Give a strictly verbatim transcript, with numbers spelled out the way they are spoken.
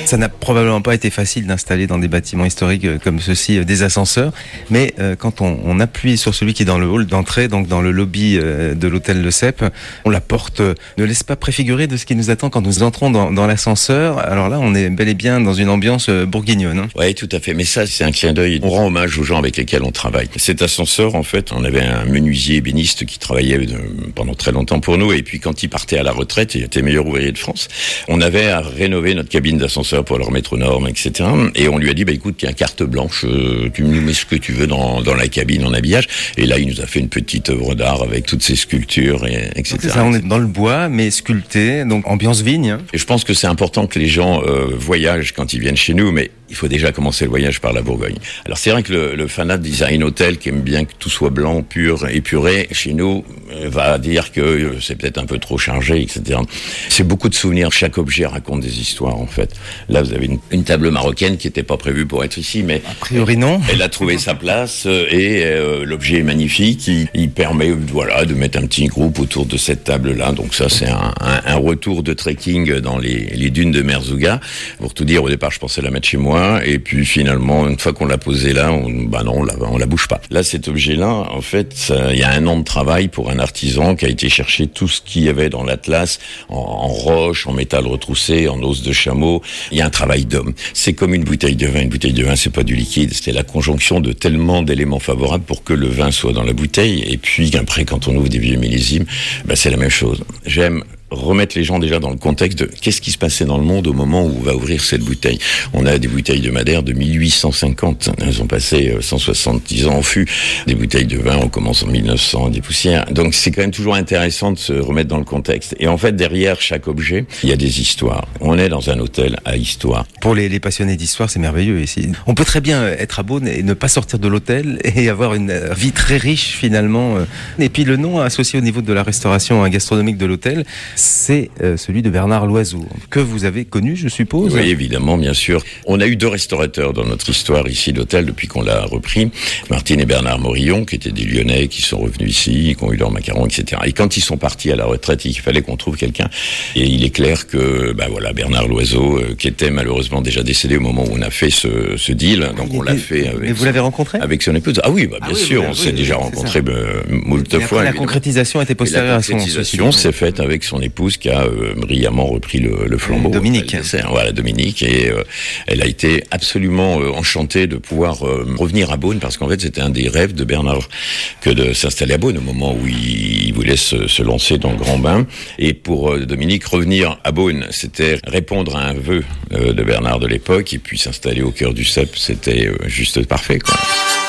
Ça n'a probablement pas été facile d'installer dans des bâtiments historiques comme ceux-ci des ascenseurs, mais euh, quand on, on appuie sur celui qui est dans le hall d'entrée, donc dans le lobby euh, de l'hôtel Le Cep, on la porte euh, ne laisse pas préfigurer de ce qui nous attend quand nous entrons dans, dans l'ascenseur. Alors là, on est bel et bien dans une ambiance euh, bourguignonne. Hein. Oui, tout à fait. Mais ça, c'est un clin d'œil. On rend hommage aux gens avec lesquels on travaille. Cet ascenseur, en fait, on avait un menuisier ébéniste qui travaillait de, pendant très longtemps pour nous. Et puis, quand il partait à la retraite, il était meilleur ouvrier de France. On avait à rénover notre cabine d'ascenseur pour le remettre aux normes, et cetera. Et on lui a dit, bah écoute, tiens, carte blanche, euh, tu nous mets ce que tu veux dans, dans la cabine en habillage. Et là, il nous a fait une petite œuvre d'art avec toutes ces sculptures, et, etc. C'est ça, on est dans le bois, mais sculpté, donc ambiance vigne. Hein. Et je pense que c'est important que les gens euh, voyagent quand ils viennent chez nous, mais il faut déjà commencer le voyage par la Bourgogne. Alors c'est vrai que le, le fanat de design hôtel qui aime bien que tout soit blanc, pur, épuré, chez nous, euh, va dire que euh, c'est peut-être un peu trop chargé, et cetera. C'est beaucoup de souvenirs. Chaque objet raconte des histoires, en fait. Là, vous avez une, une table marocaine qui n'était pas prévue pour être ici, mais... A priori, non. Elle a trouvé sa place euh, et euh, l'objet est magnifique. Il, il permet, voilà, de mettre un petit groupe autour de cette table-là. Donc ça, c'est un, un, un retour de trekking dans les, les dunes de Merzouga. Pour tout dire, au départ, je pensais la mettre chez moi. Et puis finalement, une fois qu'on l'a posé là, on, bah non, on la, on la bouge pas. Là, cet objet-là, en fait, il y a un an de travail pour un artisan qui a été chercher tout ce qu'il y avait dans l'Atlas, en, en roche, en métal retroussé, en os de chameau. Il y a un travail d'homme. C'est comme une bouteille de vin. Une bouteille de vin, c'est pas du liquide. C'était la conjonction de tellement d'éléments favorables pour que le vin soit dans la bouteille. Et puis après, quand on ouvre des vieux millésimes, bah, c'est la même chose. J'aime remettre les gens déjà dans le contexte de qu'est-ce qui se passait dans le monde au moment où on va ouvrir cette bouteille. On a des bouteilles de Madère de mille huit cent cinquante. Elles ont passé cent soixante-dix ans en fût. Des bouteilles de vin, on commence en mille neuf cents, des poussières. Donc c'est quand même toujours intéressant de se remettre dans le contexte. Et en fait, derrière chaque objet, il y a des histoires. On est dans un hôtel à histoire. Pour les, les passionnés d'histoire, c'est merveilleux ici. On peut très bien être à Beaune et ne pas sortir de l'hôtel et avoir une vie très riche finalement. Et puis le nom associé au niveau de la restauration gastronomique de l'hôtel, c'est euh, celui de Bernard Loiseau, que vous avez connu, je suppose. Oui, évidemment, bien sûr. On a eu deux restaurateurs dans notre histoire ici d'hôtel depuis qu'on l'a repris. Martine et Bernard Morillon, qui étaient des Lyonnais, qui sont revenus ici, qui ont eu leur macaron, et cetera. Et quand ils sont partis à la retraite, il fallait qu'on trouve quelqu'un. Et il est clair que, bah voilà, Bernard Loiseau, euh, qui était malheureusement déjà décédé au moment où on a fait ce, ce deal. Donc on l'a fait avec. Mais vous l'avez rencontré? Avec son épouse. Ah oui, bah, bien ah oui, sûr, oui, on oui, s'est oui, déjà rencontrés euh, moult fois. Après, la concrétisation était postérieure à son. La concrétisation s'est faite avec son épouse qui a euh, brillamment repris le, le flambeau. Dominique. Euh, voilà, Dominique. Et euh, elle a été absolument euh, enchantée de pouvoir euh, revenir à Beaune parce qu'en fait, c'était un des rêves de Bernard que de s'installer à Beaune au moment où il, il voulait se, se lancer dans le grand bain. Et pour euh, Dominique, revenir à Beaune, c'était répondre à un vœu euh, de Bernard de l'époque et puis s'installer au cœur du Cep, c'était euh, juste parfait, quoi.